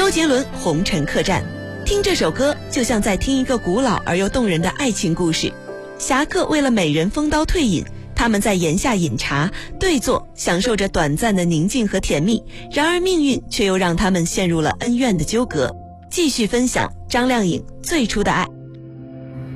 周杰伦《红尘客栈》，听这首歌就像在听一个古老而又动人的爱情故事。侠客为了美人封刀退隐，他们在檐下饮茶对坐，享受着短暂的宁静和甜蜜。然而命运却又让他们陷入了恩怨的纠葛。继续分享张靓颖最初的爱。